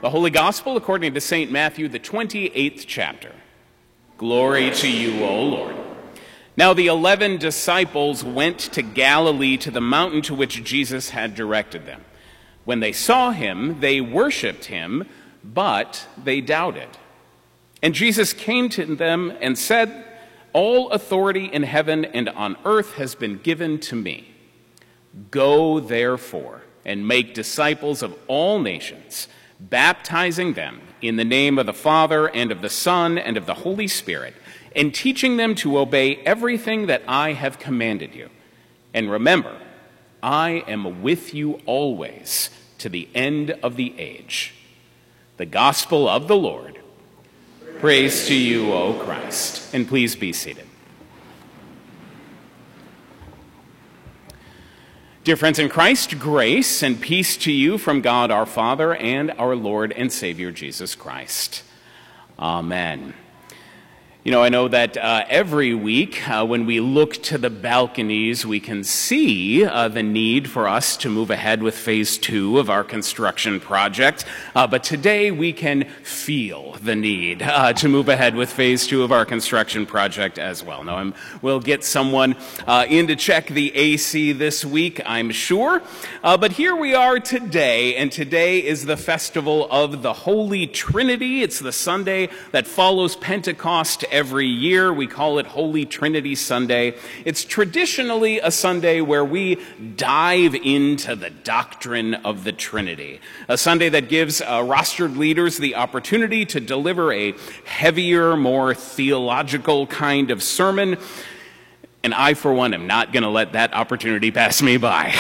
The Holy Gospel according to St. Matthew, the 28th chapter. Glory to you, O Lord. Now the 11 disciples went to Galilee to the mountain to which Jesus had directed them. When they saw him, they worshipped him, but they doubted. And Jesus came to them and said, "All authority in heaven and on earth has been given to me. Go, therefore, and make disciples of all nations, baptizing them in the name of the Father and of the Son and of the Holy Spirit, and teaching them to obey everything that I have commanded you. And remember, I am with you always to the end of the age." The Gospel of the Lord. Praise to you, O Christ. And please be seated. Dear friends in Christ, grace and peace to you from God our Father and our Lord and Savior Jesus Christ. Amen. You know, I know that every week when we look to the balconies, we can see the need for us to move ahead with phase 2 of our construction project. But today we can feel the need to move ahead with phase 2 of our construction project as well. Now, we'll get someone in to check the AC this week, I'm sure. But here we are today, and today is the festival of the Holy Trinity. It's the Sunday that follows Pentecost every year. We call it Holy Trinity Sunday. It's traditionally a Sunday where we dive into the doctrine of the Trinity. A Sunday that gives rostered leaders the opportunity to deliver a heavier, more theological kind of sermon. And I, for one, am not going to let that opportunity pass me by.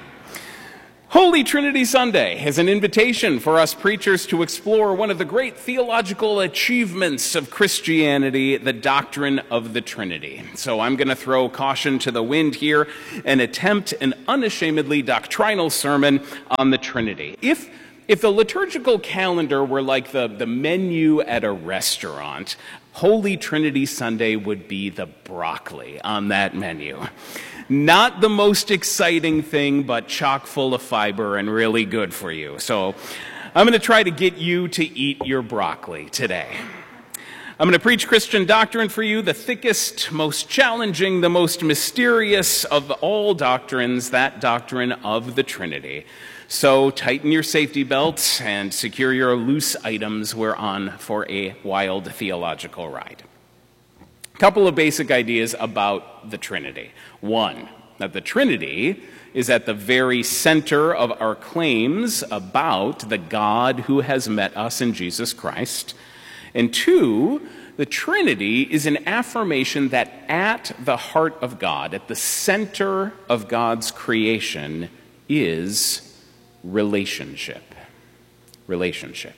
Holy Trinity Sunday is an invitation for us preachers to explore one of the great theological achievements of Christianity, the doctrine of the Trinity. So I'm going to throw caution to the wind here and attempt an unashamedly doctrinal sermon on the Trinity. If the liturgical calendar were like the menu at a restaurant, Holy Trinity Sunday would be the broccoli on that menu. Not the most exciting thing, but chock full of fiber and really good for you. So I'm going to try to get you to eat your broccoli today. I'm going to preach Christian doctrine for you, the thickest, most challenging, the most mysterious of all doctrines, that doctrine of the Trinity. So tighten your safety belts and secure your loose items. We're on for a wild theological ride. A couple of basic ideas about the Trinity. One, that the Trinity is at the very center of our claims about the God who has met us in Jesus Christ. And two, the Trinity is an affirmation that at the heart of God, at the center of God's creation, is relationship. Relationship.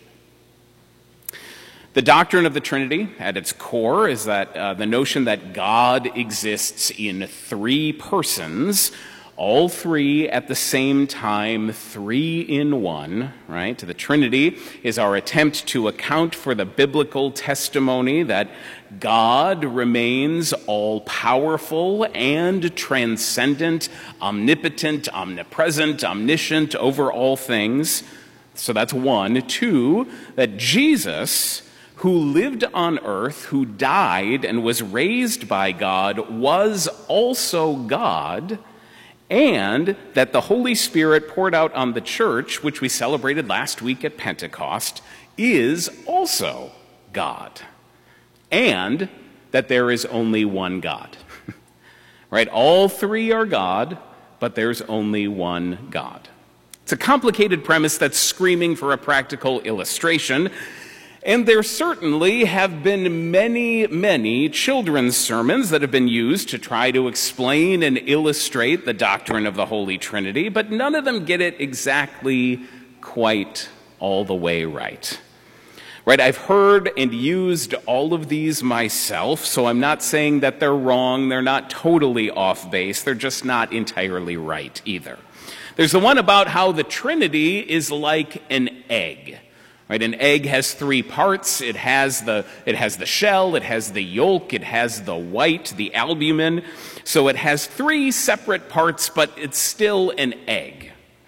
The doctrine of the Trinity, at its core, is that the notion that God exists in three persons, all three at the same time, three in one, right? The Trinity is our attempt to account for the biblical testimony that God remains all-powerful and transcendent, omnipotent, omnipresent, omniscient over all things. So that's one. Two, that Jesus, who lived on earth, who died and was raised by God, was also God, and that the Holy Spirit poured out on the church, which we celebrated last week at Pentecost, is also God, and that there is only one God. Right? All three are God, but there's only one God. It's a complicated premise that's screaming for a practical illustration. And there certainly have been many, many children's sermons that have been used to try to explain and illustrate the doctrine of the Holy Trinity, but none of them get it exactly quite all the way right. Right? I've heard and used all of these myself, so I'm not saying that they're wrong. They're not totally off base. They're just not entirely right either. There's the one about how the Trinity is like an egg. Right, an egg has three parts. It has the shell, it has the yolk, it has the white, the albumin. So it has three separate parts, but it's still an egg.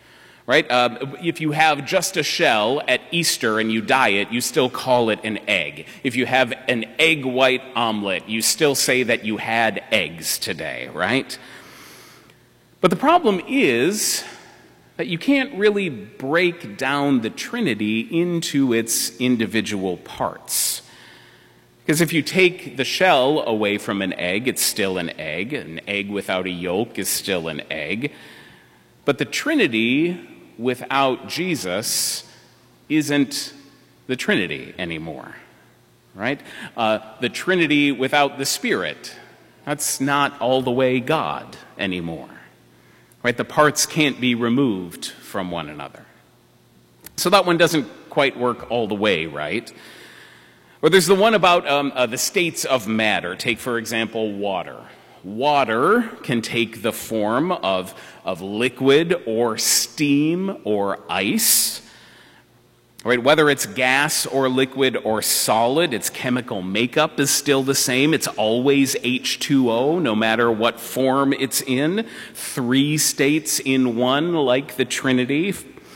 right? If you have just a shell at Easter and you dye it, you still call it an egg. If you have an egg white omelet, you still say that you had eggs today, right? But the problem is that you can't really break down the Trinity into its individual parts. Because if you take the shell away from an egg, it's still an egg. An egg without a yolk is still an egg. But the Trinity without Jesus isn't the Trinity anymore, right? The Trinity without the Spirit, that's not all the way God anymore. Right? The parts can't be removed from one another. So that one doesn't quite work all the way, right? Or there's the one about the states of matter. Take, for example, water. Water can take the form of liquid or steam or ice. Right? Whether it's gas or liquid or solid, its chemical makeup is still the same. It's always H2O, no matter what form it's in. 3 states in one, like the Trinity.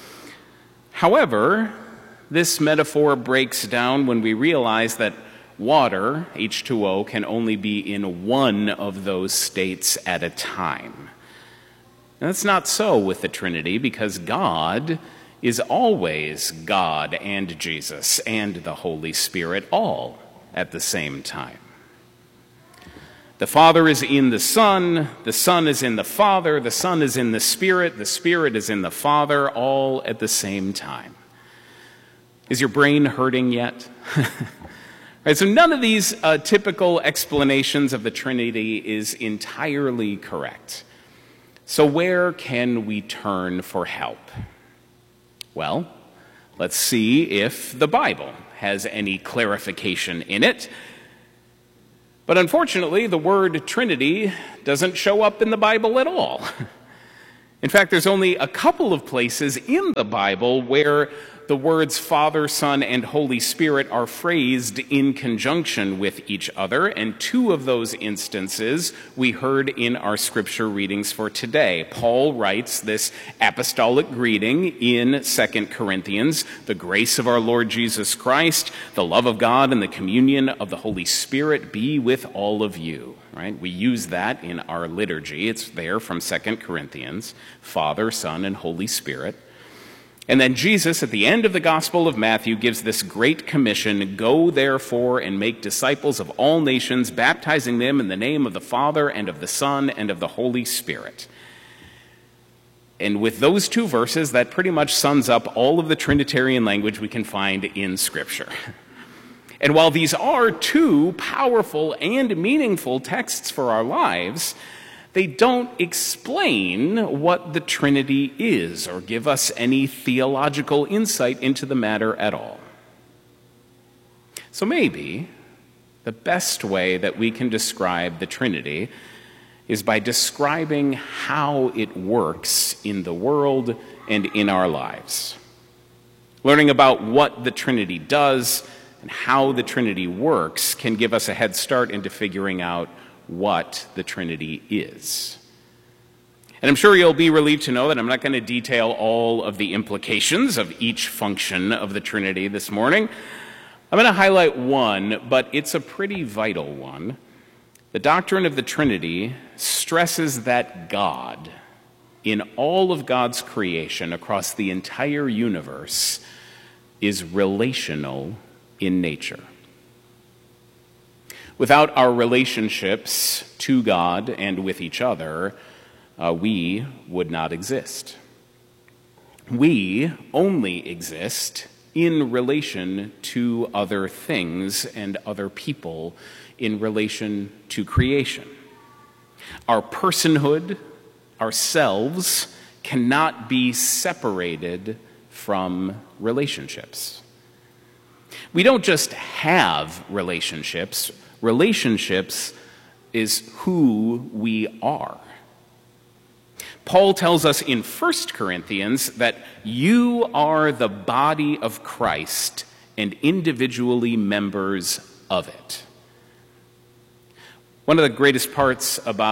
However, this metaphor breaks down when we realize that water, H2O, can only be in one of those states at a time. And that's not so with the Trinity, because God is always God and Jesus and the Holy Spirit, all at the same time. The Father is in the Son is in the Father, the Son is in the Spirit is in the Father, all at the same time. Is your brain hurting yet? Right, so none of these typical explanations of the Trinity is entirely correct. So where can we turn for help? Well, let's see if the Bible has any clarification in it. But unfortunately, the word Trinity doesn't show up in the Bible at all. In fact, there's only a couple of places in the Bible where the words Father, Son, and Holy Spirit are phrased in conjunction with each other, and 2 of those instances we heard in our scripture readings for today. Paul writes this apostolic greeting in 2 Corinthians, "The grace of our Lord Jesus Christ, the love of God, and the communion of the Holy Spirit be with all of you." Right? We use that in our liturgy. It's there from 2 Corinthians, Father, Son, and Holy Spirit. And then Jesus, at the end of the Gospel of Matthew, gives this great commission, "Go therefore and make disciples of all nations, baptizing them in the name of the Father and of the Son and of the Holy Spirit." And with those 2 verses, that pretty much sums up all of the Trinitarian language we can find in Scripture. And while these are 2 powerful and meaningful texts for our lives, they don't explain what the Trinity is or give us any theological insight into the matter at all. So maybe the best way that we can describe the Trinity is by describing how it works in the world and in our lives. Learning about what the Trinity does and how the Trinity works can give us a head start into figuring out what the Trinity is. And I'm sure you'll be relieved to know that I'm not going to detail all of the implications of each function of the Trinity this morning. I'm going to highlight one, but it's a pretty vital one. The doctrine of the Trinity stresses that God, in all of God's creation across the entire universe, is relational in nature. Without our relationships to God and with each other, we would not exist. We only exist in relation to other things and other people, in relation to creation. Our personhood, ourselves, cannot be separated from relationships. We don't just have relationships. Relationships is who we are. Paul tells us in 1 Corinthians that you are the body of Christ and individually members of it. One of the greatest parts about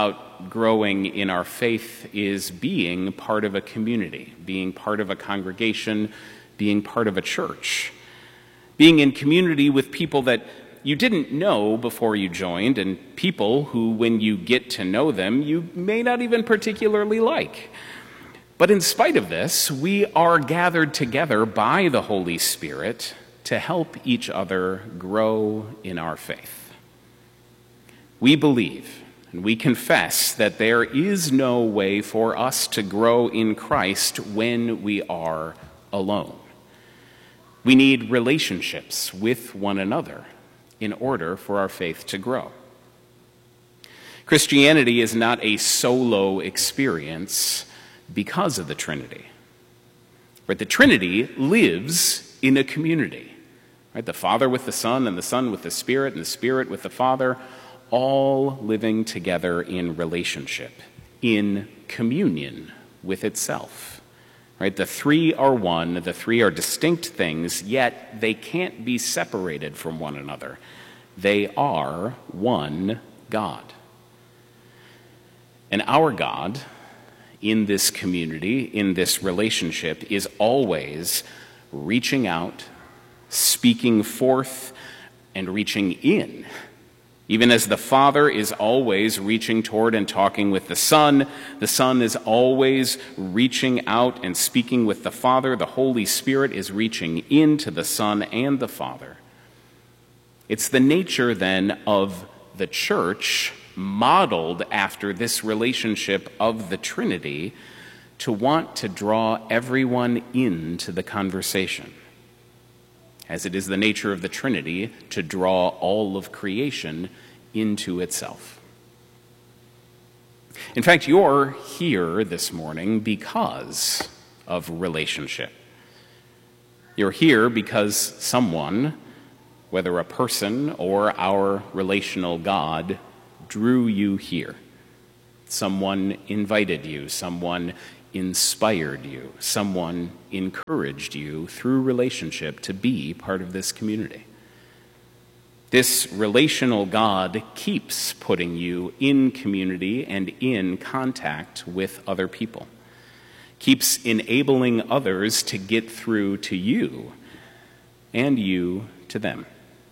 growing in our faith is being part of a community, being part of a congregation, being part of a church, being in community with people that you didn't know before you joined, and people who, when you get to know them, you may not even particularly like. But in spite of this, we are gathered together by the Holy Spirit to help each other grow in our faith. We believe and we confess that there is no way for us to grow in Christ when we are alone. We need relationships with one another in order for our faith to grow. Christianity is not a solo experience because of the Trinity. But the Trinity lives in a community. Right? The Father with the Son, and the Son with the Spirit, and the Spirit with the Father, all living together in relationship, in communion with itself. Right? The three are one, the three are distinct things, yet they can't be separated from one another. They are one God. And our God, in this community, in this relationship, is always reaching out, speaking forth, and reaching in. Even as the Father is always reaching toward and talking with the Son is always reaching out and speaking with the Father. The Holy Spirit is reaching into the Son and the Father. It's the nature, then, of the church, modeled after this relationship of the Trinity, to want to draw everyone into the conversation, as it is the nature of the Trinity to draw all of creation into itself. In fact, you're here this morning because of relationship. You're here because someone, whether a person or our relational God, drew you here. Someone invited you, someone inspired you, someone encouraged you through relationship to be part of this community. This relational God keeps putting you in community and in contact with other people, keeps enabling others to get through to you and you to them.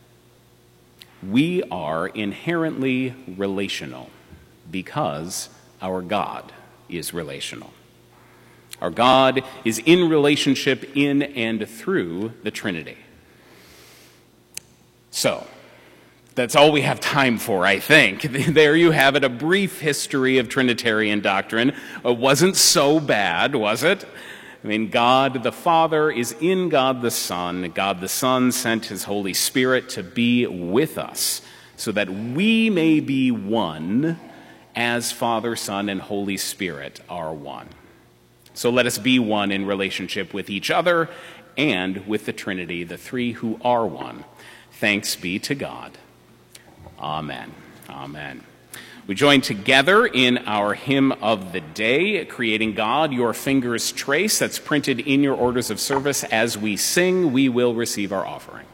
We are inherently relational because our God is relational. Our God is in relationship in and through the Trinity. So, that's all we have time for, I think. There you have it, a brief history of Trinitarian doctrine. It wasn't so bad, was it? I mean, God the Father is in God the Son. God the Son sent his Holy Spirit to be with us so that we may be one as Father, Son, and Holy Spirit are one. So let us be one in relationship with each other and with the Trinity, the three who are one. Thanks be to God. Amen. Amen. We join together in our hymn of the day, Creating God, Your Fingers Trace. That's printed in your orders of service. As we sing, we will receive our offering.